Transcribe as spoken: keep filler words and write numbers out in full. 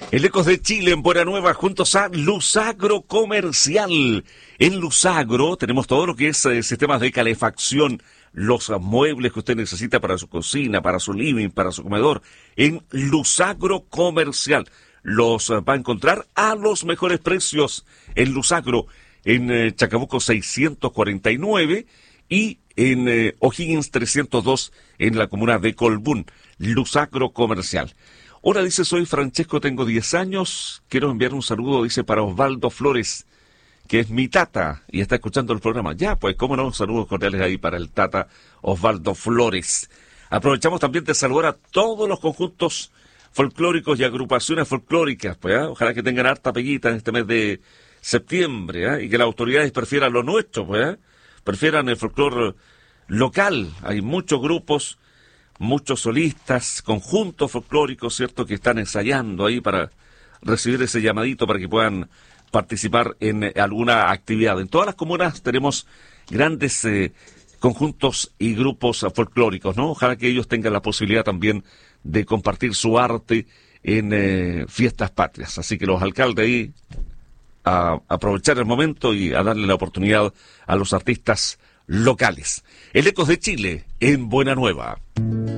El Ecos de Chile en Buena Nueva, juntos a Luzagro Comercial. En Luzagro tenemos todo lo que es eh, sistemas de calefacción, los muebles que usted necesita para su cocina, para su living, para su comedor. En Luzagro Comercial los eh, va a encontrar a los mejores precios en Luzagro, en eh, Chacabuco seiscientos cuarenta y nueve y en eh, O'Higgins trescientos dos en la comuna de Colbún. Luzagro Comercial. Hola, dice, soy Francesco, tengo diez años, quiero enviar un saludo, dice, para Osvaldo Flores, que es mi tata, y está escuchando el programa. Ya, pues, cómo no, saludos cordiales ahí para el tata Osvaldo Flores. Aprovechamos también de saludar a todos los conjuntos folclóricos y agrupaciones folclóricas, pues, ¿eh? Ojalá que tengan harta peguita en este mes de septiembre, ¿eh? Y que las autoridades prefieran lo nuestro, pues, ¿eh? Prefieran el folclore local. Hay muchos grupos, muchos solistas, conjuntos folclóricos, ¿cierto?, que están ensayando ahí para recibir ese llamadito para que puedan participar en eh, alguna actividad. En todas las comunas tenemos grandes eh, conjuntos y grupos uh, folclóricos, ¿no? Ojalá que ellos tengan la posibilidad también de compartir su arte en eh, fiestas patrias. Así que los alcaldes ahí a aprovechar el momento y a darle la oportunidad a los artistas locales. El Ecos de Chile en Buena Nueva.